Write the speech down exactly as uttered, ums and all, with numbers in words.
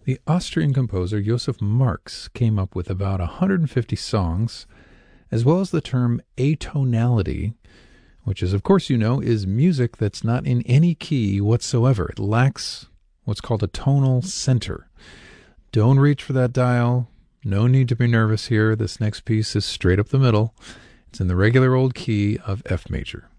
The Austrian composer Joseph Marx came up with about one hundred fifty songs, as well as the term atonality, which is, of course, you know, is music that's not in any key whatsoever. It lacks what's called a tonal center. Don't reach for that dial. No need to be nervous here. This next piece is straight up the middle. It's in the regular old key of F major.